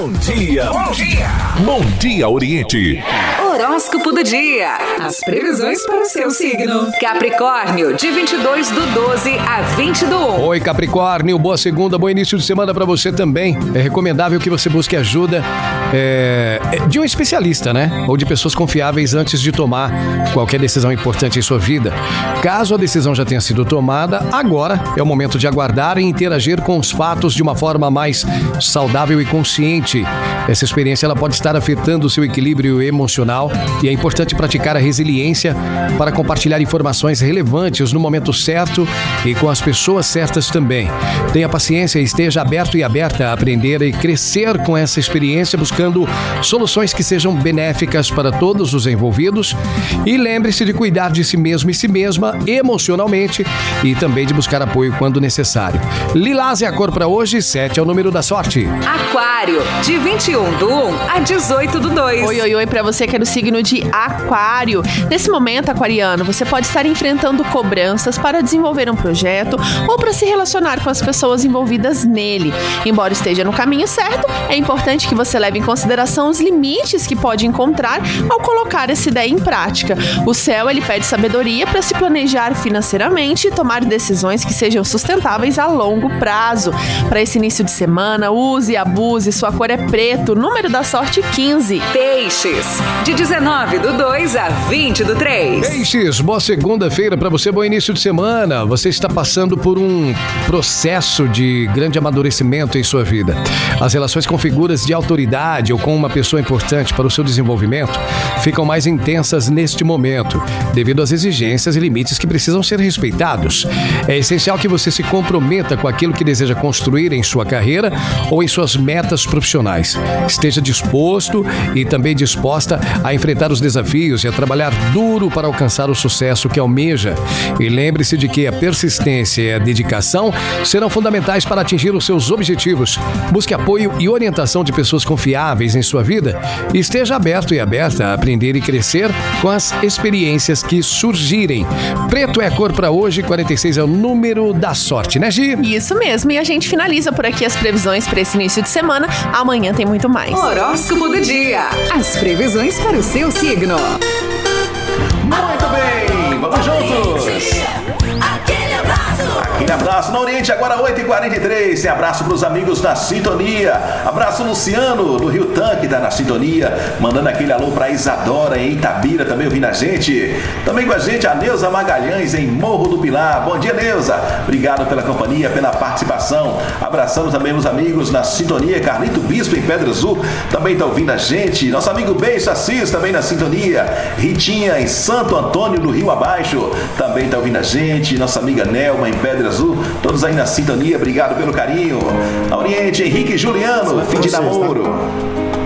Bom dia. Bom dia. Bom dia, Oriente. Horóscopo do dia. As previsões para o seu signo. Capricórnio, de 22/12 a 20/1. Oi, Capricórnio. Boa segunda, bom início de semana para você também. É recomendável que você busque ajuda de um especialista, né? Ou de pessoas confiáveis antes de tomar qualquer decisão importante em sua vida. Caso a decisão já tenha sido tomada, agora é o momento de aguardar e interagir com os fatos de uma forma mais saudável e consciente. Essa experiência ela pode estar afetando o seu equilíbrio emocional e é importante praticar a resiliência para compartilhar informações relevantes no momento certo e com as pessoas certas também. Tenha paciência e esteja aberto e aberta a aprender e crescer com essa experiência, buscando soluções que sejam benéficas para todos os envolvidos. E lembre-se de cuidar de si mesmo e si mesma emocionalmente e também de buscar apoio quando necessário. Lilás é a cor para hoje, 7 é o número da sorte. Aquário, de 21/1 a 18/2. Oi, pra você que é do signo de Aquário. Nesse momento, aquariano, você pode estar enfrentando cobranças para desenvolver um projeto ou para se relacionar com as pessoas envolvidas nele. Embora esteja no caminho certo, é importante que você leve em consideração os limites que pode encontrar ao colocar essa ideia em prática. O céu, ele pede sabedoria para se planejar financeiramente e tomar decisões que sejam sustentáveis a longo prazo. Para esse início de semana, use e abuse, sua cor é preto, número da sorte 15. Peixes, de 19/2 a 20/3. Peixes, boa segunda-feira para você, bom início de semana. Você está passando por um processo de grande amadurecimento em sua vida. As relações com figuras de autoridade ou com uma pessoa importante para o seu desenvolvimento ficam mais intensas neste momento, devido às exigências e limites que precisam ser respeitados. É essencial que você se comprometa com aquilo que deseja construir em sua carreira ou em suas metas profissionais. Esteja disposto e também disposta a enfrentar os desafios e a trabalhar duro para alcançar o sucesso que almeja. E lembre-se de que a persistência e a dedicação serão fundamentais para atingir os seus objetivos. Busque apoio e orientação de pessoas confiáveis em sua vida e esteja aberto e aberta a aprender e crescer com as experiências que surgirem. Preto é a cor para hoje, 46 é o número da sorte, né, Gi? Isso mesmo, e a gente finaliza por aqui as previsões para esse início de semana. Amanhã tem muito mais. Horóscopo do dia. As previsões para o seu signo. Muito bem, vamos juntos. Aquele abraço no Oriente, agora 8h43. Tem abraço para os amigos da sintonia. Abraço Luciano, do Rio Tanque, tá na sintonia. Mandando aquele alô para Isadora, em Itabira, também ouvindo a gente. Também com a gente a Neuza Magalhães, em Morro do Pilar. Bom dia, Neuza. Obrigado pela companhia, pela participação. Abraçando também os amigos na sintonia. Carlito Bispo, em Pedra Azul, também tá ouvindo a gente. Nosso amigo Beijo Assis, também na sintonia. Ritinha, em Santo Antônio, do Rio Abaixo, também tá ouvindo a gente. Nossa amiga Nelma, em Pedra Azul, todos aí na sintonia, obrigado pelo carinho. Na Oriente, Henrique e Juliano, fim de namoro.